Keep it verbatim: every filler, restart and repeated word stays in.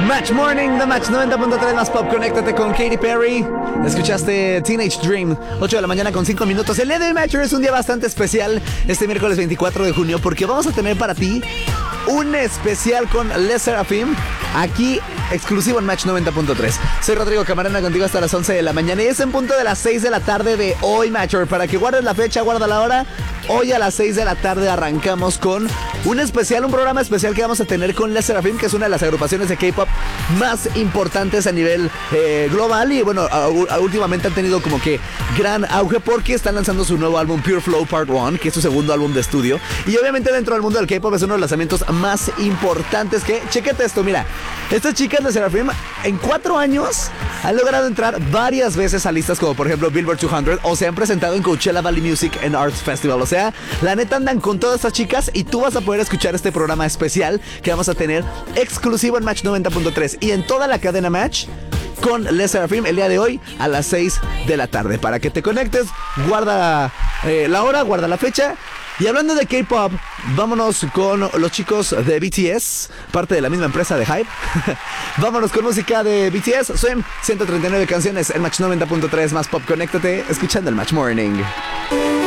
Match Morning, The Match noventa punto tres más pop. Conéctate con Katy Perry. Escuchaste Teenage Dream, ocho de la mañana con cinco minutos. El día de Match es un día bastante especial, este miércoles veinticuatro de junio, porque vamos a tener para ti un especial con Le Sserafim, aquí exclusivo en Match noventa punto tres. Soy Rodrigo Camarena, contigo hasta las once de la mañana y es en punto de las seis de la tarde de hoy, Matcher. Para que guardes la fecha, guarda la hora. Hoy a las seis de la tarde arrancamos con un especial, un programa especial que vamos a tener con Le Sserafim, que es una de las agrupaciones de K-pop más importantes a nivel eh, global. Y bueno, a, a, últimamente han tenido como que gran auge porque están lanzando su nuevo álbum Pure Flow Part uno, que es su segundo álbum de estudio. Y obviamente dentro del mundo del K-pop es uno de los lanzamientos más importantes. Que, chéquete esto, mira, estas chicas de Sserafim en cuatro años han logrado entrar varias veces a listas como por ejemplo Billboard doscientos o se han presentado en Coachella Valley Music and Arts Festival. O sea, la neta andan con todas estas chicas y tú vas a poder escuchar este programa especial que vamos a tener exclusivo en Match noventa punto tres y en toda la cadena Match con Le Sserafim el día de hoy a las seis de la tarde. Para que te conectes, guarda eh, la hora, guarda la fecha. Y hablando de K-pop, vámonos con los chicos de B T S, parte de la misma empresa de Hype. Vámonos con música de B T S. Son ciento treinta y nueve canciones en Match noventa punto tres más pop. Conéctate escuchando el Match Morning.